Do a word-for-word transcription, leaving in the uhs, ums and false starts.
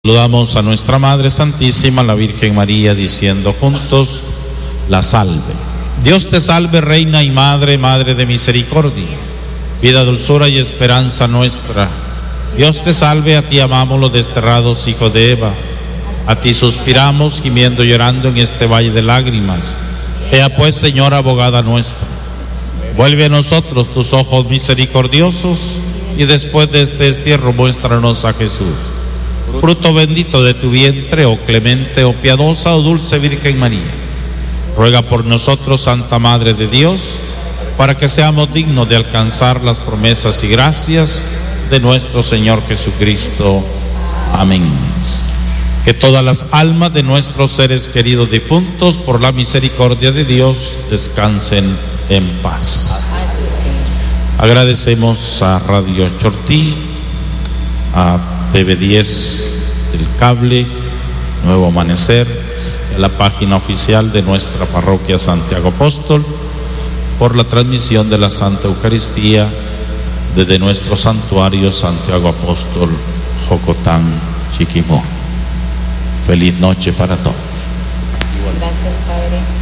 Saludamos a nuestra Madre Santísima, la Virgen María, diciendo juntos, la salve. Dios te salve, Reina y Madre, Madre de misericordia, vida, dulzura y esperanza nuestra. Dios te salve, a ti amamos los desterrados hijos de Eva. A ti suspiramos, gimiendo y llorando en este valle de lágrimas. Ea pues, Señora, abogada nuestra, vuelve a nosotros tus ojos misericordiosos, y después de este destierro muéstranos a Jesús, fruto bendito de tu vientre, oh clemente, oh piadosa, oh dulce Virgen María. Ruega por nosotros, Santa Madre de Dios, para que seamos dignos de alcanzar las promesas y gracias de nuestro Señor Jesucristo. Amén. Que todas las almas de nuestros seres queridos difuntos, por la misericordia de Dios, descansen en paz. Agradecemos a Radio Chortí, a T V diez del Cable, Nuevo Amanecer, a la página oficial de nuestra parroquia Santiago Apóstol, por la transmisión de la Santa Eucaristía desde nuestro santuario Santiago Apóstol, Jocotán, Chiquimó. Feliz noche para todos. Gracias, Padre.